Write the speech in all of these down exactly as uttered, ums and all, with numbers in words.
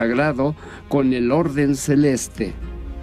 sagrado con el orden celeste.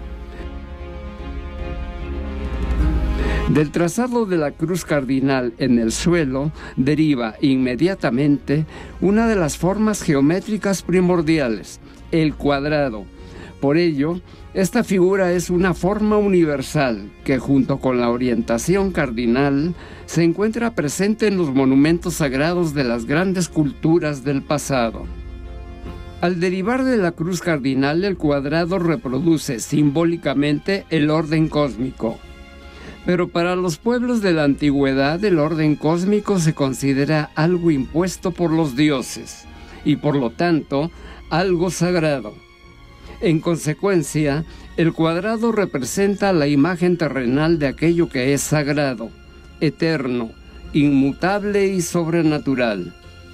Del trazado de la cruz cardinal en el suelo deriva inmediatamente una de las formas geométricas primordiales, el cuadrado. Por ello, esta figura es una forma universal que, junto con la orientación cardinal, se encuentra presente en los monumentos sagrados de las grandes culturas del pasado. Al derivar de la cruz cardinal, el cuadrado reproduce simbólicamente el orden cósmico. Pero para los pueblos de la antigüedad, el orden cósmico se considera algo impuesto por los dioses y, por lo tanto, algo sagrado. En consecuencia, el cuadrado representa la imagen terrenal de aquello que es sagrado, eterno, inmutable y sobrenatural.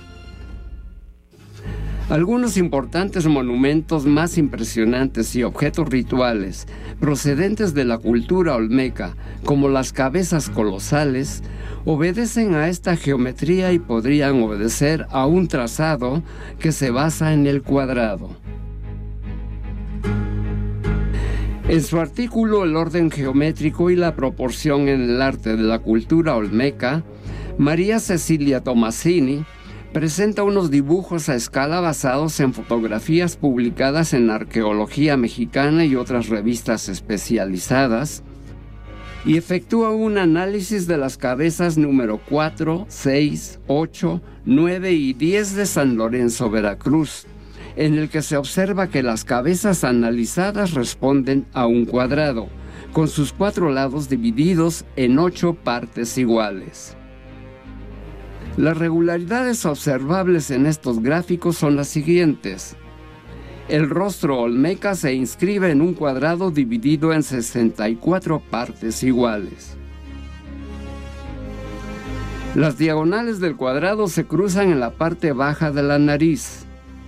Algunos importantes monumentos más impresionantes y objetos rituales procedentes de la cultura olmeca, como las cabezas colosales, obedecen a esta geometría y podrían obedecer a un trazado que se basa en el cuadrado. En su artículo El orden geométrico y la proporción en el arte de la cultura olmeca, María Cecilia Tomasini presenta unos dibujos a escala basados en fotografías publicadas en Arqueología Mexicana y otras revistas especializadas, y efectúa un análisis de las cabezas número cuatro, seis, ocho, nueve y diez de San Lorenzo, Veracruz, en el que se observa que las cabezas analizadas responden a un cuadrado, con sus cuatro lados divididos en ocho partes iguales. Las regularidades observables en estos gráficos son las siguientes. El rostro olmeca se inscribe en un cuadrado dividido en sesenta y cuatro partes iguales. Las diagonales del cuadrado se cruzan en la parte baja de la nariz.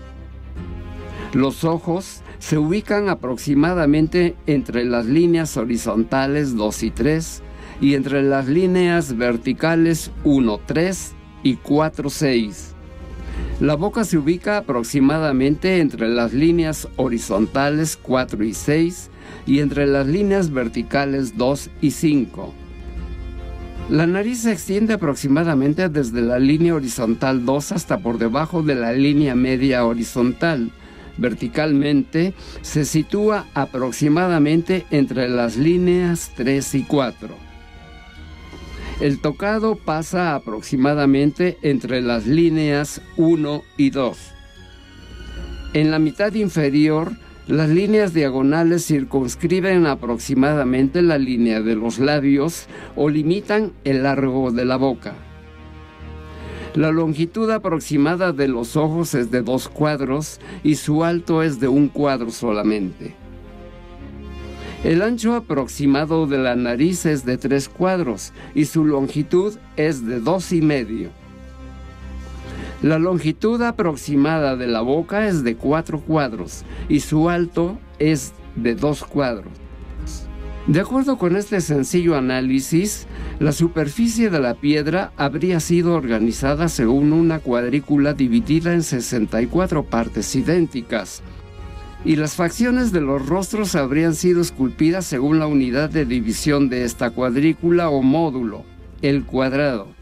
Los ojos se ubican aproximadamente entre las líneas horizontales dos y tres y entre las líneas verticales uno, tres y cuatro, seis. La boca se ubica aproximadamente entre las líneas horizontales cuatro y seis y entre las líneas verticales dos y cinco. La nariz se extiende aproximadamente desde la línea horizontal dos hasta por debajo de la línea media horizontal. Verticalmente se sitúa aproximadamente entre las líneas tres y cuatro. El tocado pasa aproximadamente entre las líneas uno y dos. En la mitad inferior, las líneas diagonales circunscriben aproximadamente la línea de los labios o limitan el largo de la boca. La longitud aproximada de los ojos es de dos cuadros y su alto es de un cuadro solamente. El ancho aproximado de la nariz es de tres cuadros y su longitud es de dos y medio. La longitud aproximada de la boca es de cuatro cuadros y su alto es de dos cuadros. De acuerdo con este sencillo análisis, la superficie de la piedra habría sido organizada según una cuadrícula dividida en sesenta y cuatro partes idénticas, y las facciones de los rostros habrían sido esculpidas según la unidad de división de esta cuadrícula o módulo, el cuadrado.